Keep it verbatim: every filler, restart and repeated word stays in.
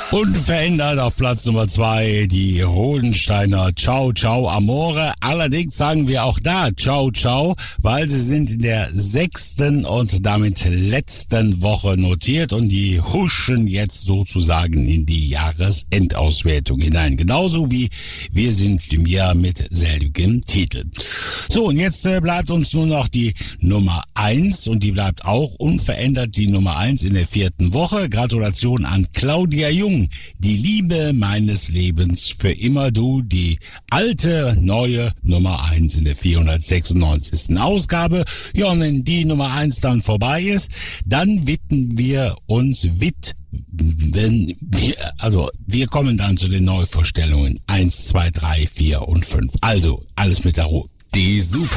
Unverändert auf Platz Nummer zwei die Hohensteiner Ciao Ciao Amore. Allerdings sagen wir auch da Ciao Ciao, weil sie sind in der sechsten und damit letzten Woche notiert und die huschen jetzt sozusagen in die Jahresendauswertung hinein. Genauso wie wir sind im Jahr mit selbigem Titel. So, und jetzt äh, bleibt uns nur noch die Nummer eins und die bleibt auch unverändert die Nummer eins in der vierten Woche. Gratulation an Claudia Jung. Die Liebe meines Lebens für immer du, die alte, neue Nummer eins in der vierhundertsechsundneunzigsten Ausgabe. Ja, und wenn die Nummer eins dann vorbei ist, dann widmen wir uns wit, wenn wir, also wir kommen dann zu den Neuvorstellungen eins, zwei, drei, vier und fünf. Also alles mit der Ruhe. Die Super